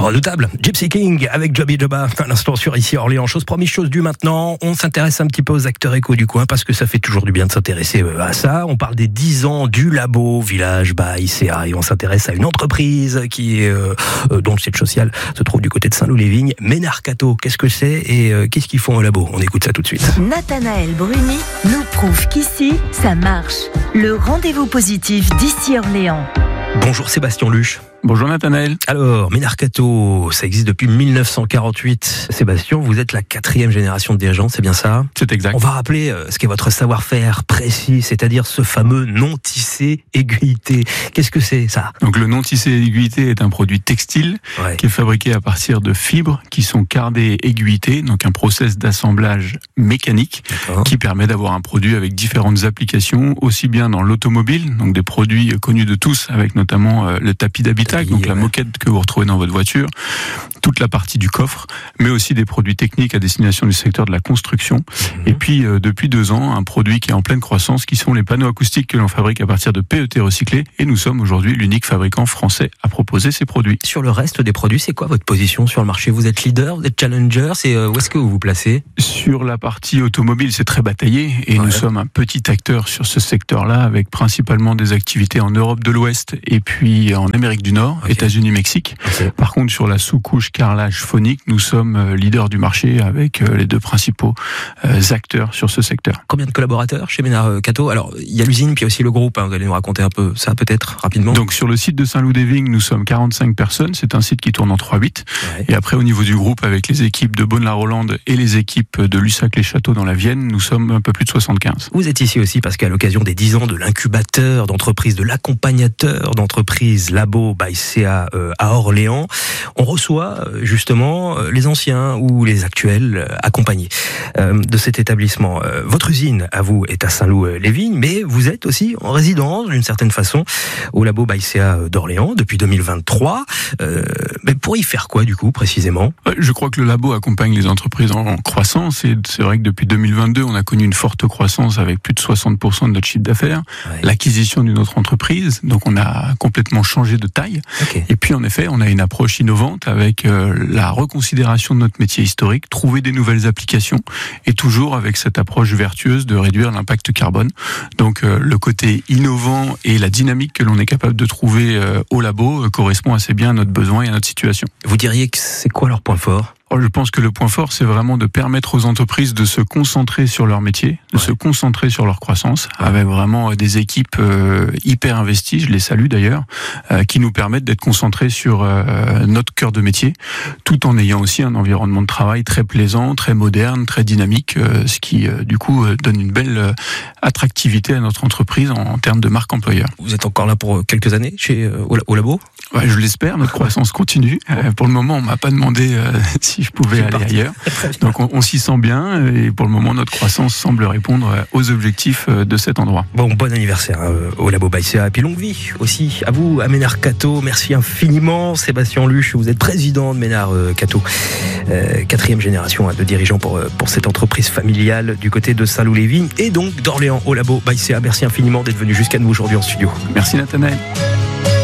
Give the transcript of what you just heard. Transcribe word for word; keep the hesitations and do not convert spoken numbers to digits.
Redoutable, Gypsy King avec Joby Joba, un instant sur Ici Orléans. Chose promise, chose due maintenant, on s'intéresse un petit peu aux acteurs éco du coin parce que ça fait toujours du bien de s'intéresser à ça. On parle des dix ans du labo Village by I C A et on s'intéresse à une entreprise qui est, euh, dont le siège social se trouve du côté de Saint-Loup-les-Vignes. Ménard Cateau, qu'est-ce que c'est et euh, qu'est-ce qu'ils font au labo? On écoute ça tout de suite. Nathanaël Bruni nous prouve qu'ici, ça marche. Le rendez-vous positif d'Ici Orléans. Bonjour Sébastien Luche. Bonjour Nathanaël. Alors, Ménard Cateau, ça existe depuis mille neuf cent quarante-huit. Sébastien, vous êtes la quatrième génération de dirigeants, c'est bien ça? C'est exact. On va rappeler ce qu'est votre savoir-faire précis, c'est-à-dire ce fameux non-tissé aiguilleté. Qu'est-ce que c'est ça? Donc le non-tissé aiguilleté est un produit textile ouais. qui est fabriqué à partir de fibres qui sont cardées et aiguilletées, donc un process d'assemblage mécanique D'accord. qui permet d'avoir un produit avec différentes applications, aussi bien dans l'automobile, donc des produits connus de tous, avec notamment le tapis d'habitat, donc la moquette que vous retrouvez dans votre voiture, toute la partie du coffre, mais aussi des produits techniques à destination du secteur de la construction. Mmh. Et puis, euh, depuis deux ans, un produit qui est en pleine croissance, qui sont les panneaux acoustiques que l'on fabrique à partir de P E T recyclés. Et nous sommes aujourd'hui l'unique fabricant français à proposer ces produits. Sur le reste des produits, c'est quoi votre position sur le marché? Vous êtes leader, vous êtes challenger, c'est euh, où est-ce que vous vous placez? Sur la partie automobile, c'est très bataillé et ouais. nous sommes un petit acteur sur ce secteur-là, avec principalement des activités en Europe de l'Ouest et puis en Amérique du Nord. Okay. États-Unis, Mexique. Okay. Par contre, sur la sous-couche carrelage phonique, nous sommes leaders du marché avec les deux principaux acteurs sur ce secteur. Combien de collaborateurs chez Ménard Cateau? Alors, il y a l'usine, puis aussi le groupe. Hein. Vous allez nous raconter un peu ça, peut-être, rapidement. Donc, sur le site de Saint-Loup-des-Vignes, nous sommes quarante-cinq personnes. C'est un site qui tourne en trois huit. Ouais. Et après, au niveau du groupe, avec les équipes de Beaune-la-Rolande et les équipes de Lussac-les-Châteaux dans la Vienne, nous sommes un peu plus de soixante-quinze. Vous êtes ici aussi parce qu'à l'occasion des dix ans de l'incubateur d'entreprise, de l'accompagnateur d'entreprise Labo by I C A euh, à Orléans, on reçoit justement les anciens ou les actuels accompagnés euh, de cet établissement. Euh, votre usine, à vous, est à Saint-Loup-les-Vignes, mais vous êtes aussi en résidence, d'une certaine façon, au Labo by I C A d'Orléans depuis deux mille vingt-trois. Euh, mais pour y faire quoi, du coup, précisément? Je crois que le Labo accompagne les entreprises en croissance, et c'est vrai que depuis deux mille vingt-deux, on a connu une forte croissance avec plus de soixante pour cent de notre chiffre d'affaires, ouais. l'acquisition d'une autre entreprise, donc on a complètement changé de taille. Okay. Et puis en effet, on a une approche innovante avec euh, la reconsidération de notre métier historique, trouver des nouvelles applications et toujours avec cette approche vertueuse de réduire l'impact carbone. Donc euh, le côté innovant et la dynamique que l'on est capable de trouver euh, au labo euh, correspond assez bien à notre besoin et à notre situation. Vous diriez que c'est quoi leur point fort? Je pense que le point fort, c'est vraiment de permettre aux entreprises de se concentrer sur leur métier, de ouais. se concentrer sur leur croissance, ouais. avec vraiment des équipes euh, hyper investies, je les salue d'ailleurs, euh, qui nous permettent d'être concentrés sur euh, notre cœur de métier, tout en ayant aussi un environnement de travail très plaisant, très moderne, très dynamique, euh, ce qui, euh, du coup, euh, donne une belle euh, attractivité à notre entreprise en, en termes de marque employeur. Vous êtes encore là pour quelques années chez euh, au, au Labo? Ouais, je l'espère, notre croissance continue. Euh, pour le moment, on m'a pas demandé euh, si je pouvais aller parti. ailleurs. Donc on, on s'y sent bien et pour le moment notre croissance semble répondre aux objectifs de cet endroit. Bon, bon anniversaire euh, au Labo by I C A et puis longue vie aussi à vous, à Ménard Cateau. Merci infiniment Sébastien Luche, vous êtes président de Ménard euh, Cateau, euh, quatrième génération hein, de dirigeants pour, euh, pour cette entreprise familiale du côté de Saint-Loup-les-Vignes et donc d'Orléans au Labo by I C A. Merci infiniment d'être venu jusqu'à nous aujourd'hui en studio. Merci Nathanaël.